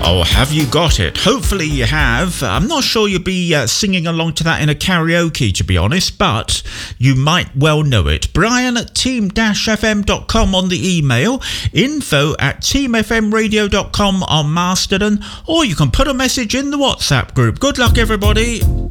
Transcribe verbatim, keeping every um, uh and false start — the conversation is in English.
Oh, have you got it? Hopefully you have. I'm not sure you'll be uh, singing along to that in a karaoke, to be honest, but you might well know it. Brian at team dash f m dot com on the email, info at team f m radio dot com on Mastodon, or you can put a message in the WhatsApp group. Good luck, everybody.